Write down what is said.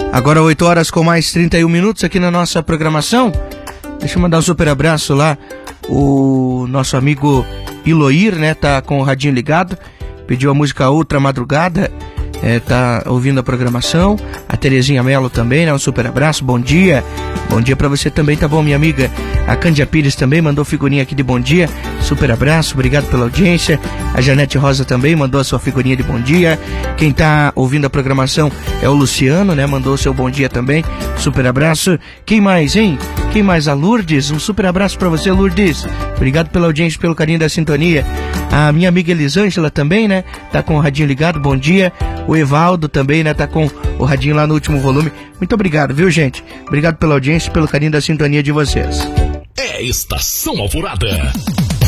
Agora 8 horas com mais 31 minutos aqui na nossa programação. Deixa eu mandar um super abraço lá. O nosso amigo Iloir, né, tá com o radinho ligado. Pediu a música Outra Madrugada. Tá ouvindo a programação. A Terezinha Mello também, né? Um super abraço, bom dia. Bom dia pra você também, tá bom, minha amiga? A Cândia Pires também mandou figurinha aqui de bom dia. Super abraço, obrigado pela audiência. A Janete Rosa também mandou a sua figurinha de bom dia. Quem tá ouvindo a programação é o Luciano, né? Mandou o seu bom dia também. Super abraço. Quem mais, hein? Quem mais? A Lourdes. Um super abraço pra você, Lourdes. Obrigado pela audiência, pelo carinho da sintonia. A minha amiga Elisângela também, né? Tá com o radinho ligado, bom dia. O Evaldo também, né? Tá com o radinho lá no último volume. Muito obrigado, viu, gente? Obrigado pela audiência, pelo carinho da sintonia de vocês. É Estação Alvorada.